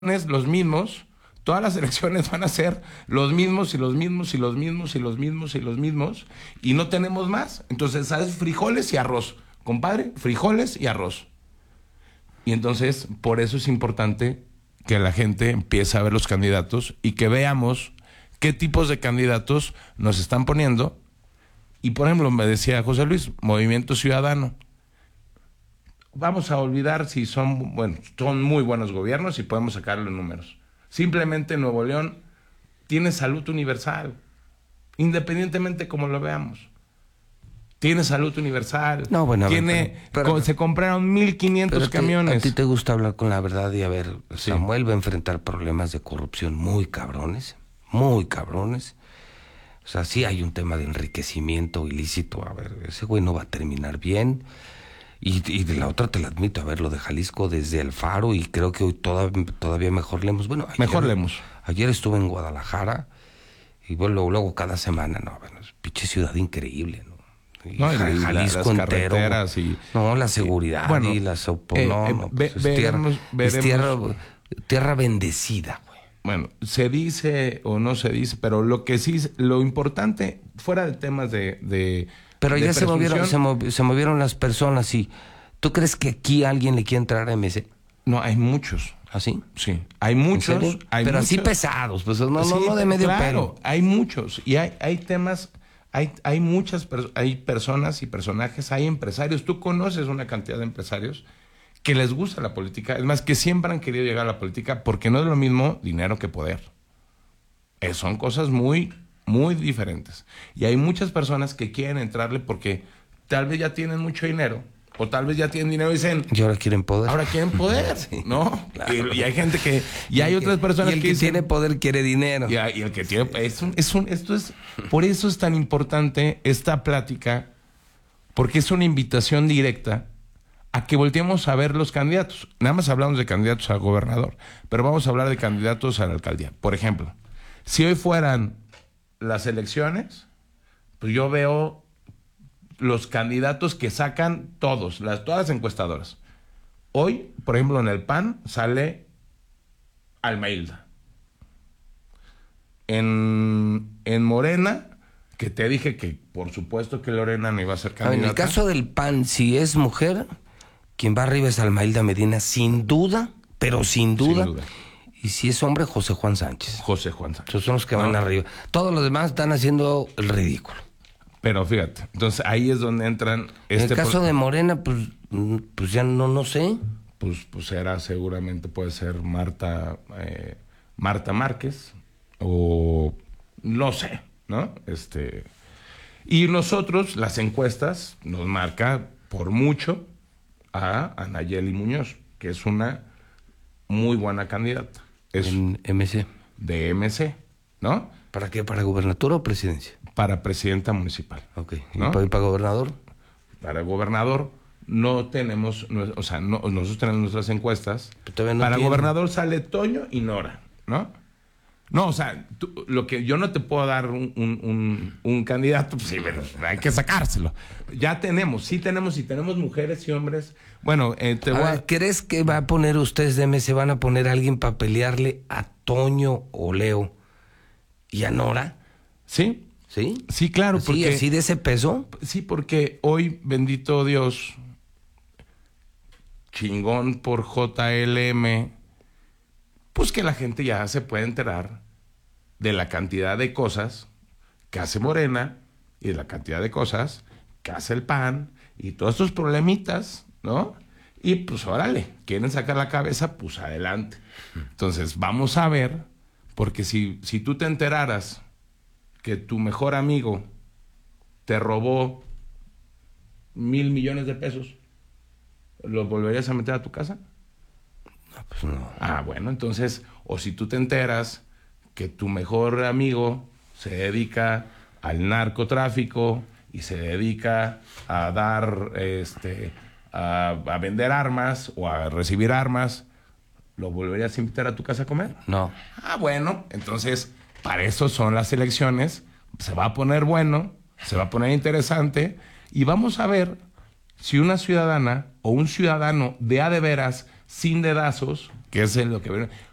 los mismos, todas las elecciones van a ser los mismos y los mismos y los mismos y los mismos y los mismos, y no tenemos más. Entonces, ¿sabes? Frijoles y arroz, compadre, frijoles y arroz. Y entonces, por eso es importante que la gente empiece a ver los candidatos y que veamos qué tipos de candidatos nos están poniendo. Y, por ejemplo, me decía José Luis, Movimiento Ciudadano. Vamos a olvidar si son muy buenos gobiernos y podemos sacarle números. Simplemente Nuevo León tiene salud universal, independientemente como lo veamos. Tiene salud universal. No, bueno, se compraron 1,500 camiones. ¿A ti te gusta hablar con la verdad? Y a ver, sí. Samuel va a enfrentar problemas de corrupción muy cabrones. O sea, sí hay un tema de enriquecimiento ilícito. A ver, ese güey no va a terminar bien. Y de la otra te la admito, a ver, lo de Jalisco desde el Faro, y creo que hoy todavía mejor leemos. Bueno, ayer estuve en Guadalajara, y bueno, luego cada semana, pinche ciudad increiblemente. Jalisco entero. La seguridad y las tierra bendecida, güey. Bueno, se dice o no se dice, pero lo que sí, lo importante, fuera de temas pero ya se movieron las personas. Y ¿tú crees que aquí alguien le quiere entrar a MC? No, hay muchos. ¿Ah, sí? Sí, hay muchos. Pero así pesados, pues no de medio pelo. Hay muchos, y hay temas. Hay muchas hay personas y personajes, hay empresarios. Tú conoces una cantidad de empresarios que les gusta la política. Es más, que siempre han querido llegar a la política, porque no es lo mismo dinero que poder. Son cosas muy, muy diferentes. Y hay muchas personas que quieren entrarle porque tal vez ya tienen mucho dinero, o tal vez ya tienen dinero y dicen... Y ahora quieren poder. Sí, ¿no? Claro. Y hay gente que... Y hay otras personas que dicen, tiene poder quiere dinero. Y el que tiene... Por eso es tan importante esta plática, porque es una invitación directa a que volteemos a ver los candidatos. Nada más hablamos de candidatos a gobernador, pero vamos a hablar de candidatos a la alcaldía. Por ejemplo, si hoy fueran las elecciones, pues yo veo los candidatos que sacan todas las encuestadoras. Hoy, por ejemplo, en el PAN sale Almailda. En Morena, que te dije que por supuesto que Lorena no iba a ser candidata. En el caso del PAN, si es mujer, quien va arriba es Almailda Medina, sin duda, pero sin duda. Y si es hombre, José Juan Sánchez. Esos son los que van arriba. Todos los demás están haciendo el ridículo. Pero fíjate, entonces ahí es donde entran... En el caso de Morena, pues ya no sé. Pues seguramente puede ser Marta Márquez, o no sé, ¿no? Y nosotros, las encuestas, nos marca por mucho a Nayeli Muñoz, que es una muy buena candidata. En MC. De MC, ¿no? ¿Para qué? ¿Para gubernatura o presidencia? Para presidenta municipal. Ok. ¿Y para gobernador? Para gobernador no tenemos, nosotros tenemos nuestras encuestas. Para gobernador sale Toño y Nora, ¿no? No, lo que yo no te puedo dar un candidato, pues sí, pero hay que sacárselo. Sí tenemos mujeres y hombres. Bueno, ¿crees que va a poner ustedes de MC, van a poner a alguien para pelearle a Toño o Leo y a Nora? Sí. ¿Sí? Sí, claro. ¿Sí, así de ese peso? Sí, porque hoy, bendito Dios, chingón por JLM, pues que la gente ya se puede enterar de la cantidad de cosas que hace Morena y de la cantidad de cosas que hace el PAN y todos estos problemitas, ¿no? Y pues órale, quieren sacar la cabeza, pues adelante. Entonces vamos a ver, porque si tú te enteraras que tu mejor amigo te robó 1,000 millones de pesos, ¿los volverías a meter a tu casa? No, pues no. Bueno, entonces, o si tú te enteras que tu mejor amigo se dedica al narcotráfico y se dedica a dar, a vender armas o a recibir armas, ¿lo volverías a invitar a tu casa a comer? No. Bueno, entonces, para eso son las elecciones. Se va a poner bueno, se va a poner interesante, y vamos a ver si una ciudadana o un ciudadano de a de veras, sin dedazos, que es lo que